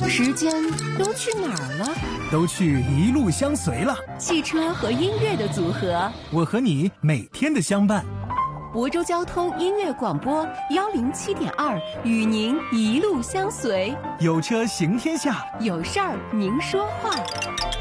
时间都去哪儿了？ 都去一路相随了。 汽车和音乐的组合， 我和你每天的相伴。 亳州交通音乐广播107.2，与您一路相随。 有车行天下， 有事儿您说话。